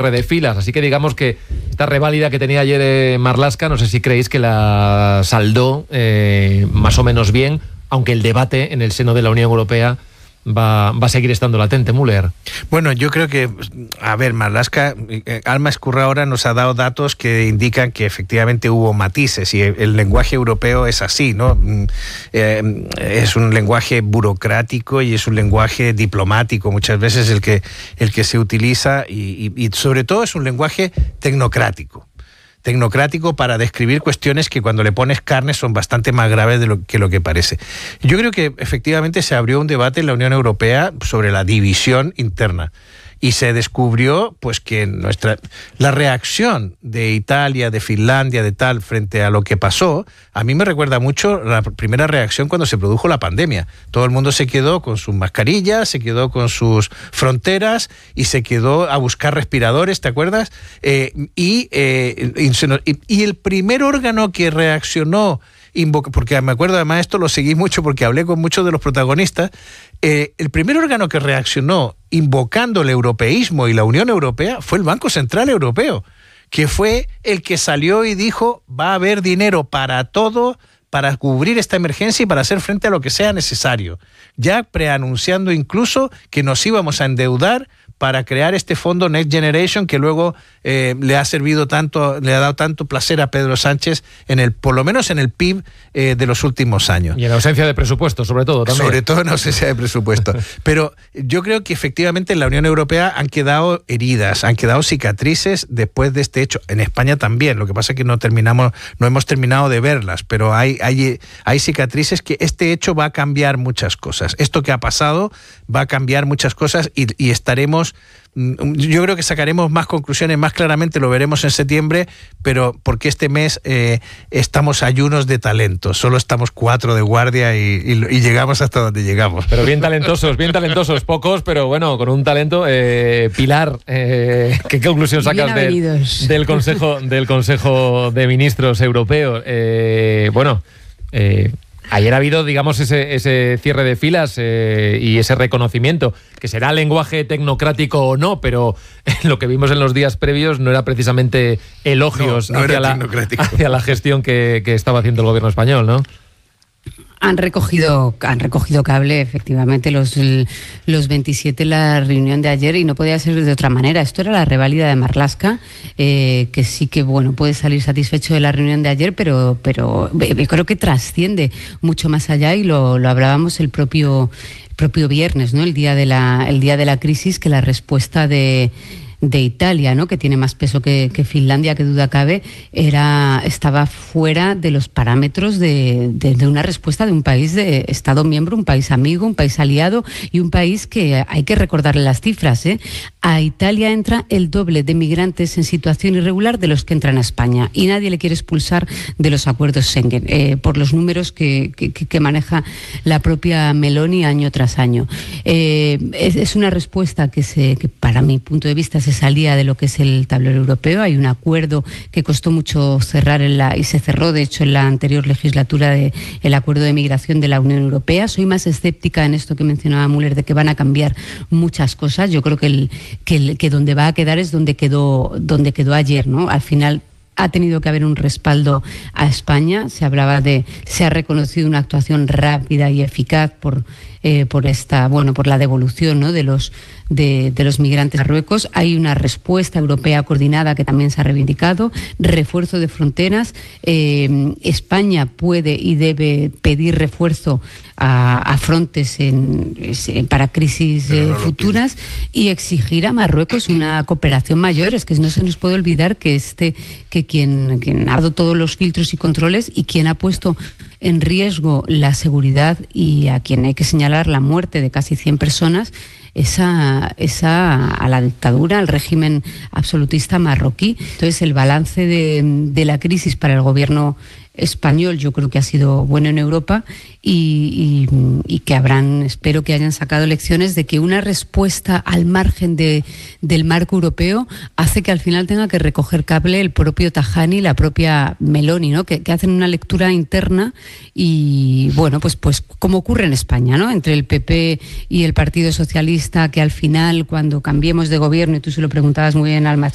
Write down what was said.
cierre de filas. Así que digamos que esta reválida que tenía ayer Marlaska, no sé si creéis que la saldó más o menos bien, aunque el debate en el seno de la Unión Europea va a seguir estando latente. Müller. Bueno, yo creo que, a ver, Marlaska, Alma Ezcurra ahora nos ha dado datos que indican que efectivamente hubo matices y el lenguaje europeo es así, ¿no? Es un lenguaje burocrático y es un lenguaje diplomático muchas veces el que se utiliza y sobre todo es un lenguaje tecnocrático para describir cuestiones que cuando le pones carne son bastante más graves de lo que parece. Yo creo que efectivamente se abrió un debate en la Unión Europea sobre la división interna y se descubrió pues que la reacción de Italia, de Finlandia, de tal, frente a lo que pasó, a mí me recuerda mucho la primera reacción cuando se produjo la pandemia. Todo el mundo se quedó con sus mascarillas, se quedó con sus fronteras y se quedó a buscar respiradores, ¿te acuerdas? Y el primer órgano que reaccionó, porque me acuerdo además esto lo seguí mucho porque hablé con muchos de los protagonistas, el primer órgano que reaccionó invocando el europeísmo y la Unión Europea fue el Banco Central Europeo, que fue el que salió y dijo va a haber dinero para todo, para cubrir esta emergencia y para hacer frente a lo que sea necesario, ya preanunciando incluso que nos íbamos a endeudar para crear este fondo Next Generation que luego le ha dado tanto placer a Pedro Sánchez por lo menos en el PIB de los últimos años. Y en ausencia de presupuesto, sobre todo también. Sobre todo en ausencia de presupuesto. Pero yo creo que efectivamente en la Unión Europea han quedado heridas, han quedado cicatrices después de este hecho. En España también, lo que pasa es que no hemos terminado de verlas, pero hay cicatrices que este hecho va a cambiar muchas cosas. Esto que ha pasado va a cambiar muchas cosas y estaremos... Yo creo que sacaremos más conclusiones, más claramente lo veremos en septiembre, pero porque este mes estamos ayunos de talento, solo estamos 4 de guardia y llegamos hasta donde llegamos. Pero bien talentosos, pocos, pero bueno, con un talento. Pilar, ¿qué conclusión sacas del Consejo de Ministros Europeo? Ayer ha habido, digamos, ese cierre de filas y ese reconocimiento, que será lenguaje tecnocrático o no, pero lo que vimos en los días previos no era precisamente elogios hacia la gestión que estaba haciendo el gobierno español, ¿no? Han recogido cable, efectivamente, los 27 en la reunión de ayer, y no podía ser de otra manera. Esto era la reválida de Marlaska, que sí que puede salir satisfecho de la reunión de ayer, pero creo que trasciende mucho más allá, y lo hablábamos el propio viernes, ¿no? El día de la crisis, que la respuesta de Italia, ¿no?, que tiene más peso que Finlandia, que duda cabe, estaba fuera de los parámetros de una respuesta de un país de Estado miembro, un país amigo, un país aliado y un país que hay que recordarle las cifras, ¿eh? A Italia entra el doble de migrantes en situación irregular de los que entran a España, y nadie le quiere expulsar de los acuerdos Schengen, por los números que maneja la propia Meloni año tras año. Es una respuesta que para mi punto de vista se salía de lo que es el tablero europeo. Hay un acuerdo que costó mucho cerrar y se cerró, de hecho, en la anterior legislatura, el acuerdo de migración de la Unión Europea. Soy más escéptica en esto que mencionaba Müller, de que van a cambiar muchas cosas. Yo creo que donde va a quedar es donde quedó ayer, ¿no? Al final ha tenido que haber un respaldo a España. Se ha reconocido una actuación rápida y eficaz por la devolución, ¿no?, de los migrantes a Marruecos. Hay una respuesta europea coordinada que también se ha reivindicado, refuerzo de fronteras. España puede y debe pedir refuerzo a Frontex para crisis futuras, y exigir a Marruecos una cooperación mayor. Es que no se nos puede olvidar que quien ha dado todos los filtros y controles, y quien ha puesto en riesgo la seguridad, y a quien hay que señalar la muerte de casi 100 personas, a la dictadura, al régimen absolutista marroquí. Entonces, el balance de la crisis para el gobierno español yo creo que ha sido bueno en Europa, y que espero que hayan sacado lecciones de que una respuesta al margen del marco europeo hace que al final tenga que recoger cable el propio Tajani y la propia Meloni, ¿no?, que hacen una lectura interna, y pues como ocurre en España, ¿no?, entre el PP y el Partido Socialista, que al final, cuando cambiemos de gobierno, y tú se lo preguntabas muy bien, Alma,